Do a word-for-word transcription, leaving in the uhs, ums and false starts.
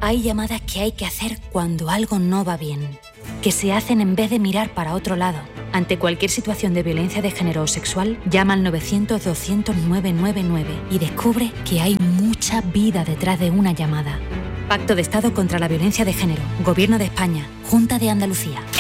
Hay llamadas que hay que hacer cuando algo no va bien, que se hacen en vez de mirar para otro lado. Ante cualquier situación de violencia de género o sexual, llama al novecientos, doscientos, nueve nueve nueve y descubre que hay mucha vida detrás de una llamada. Pacto de Estado contra la Violencia de Género, Gobierno de España, Junta de Andalucía.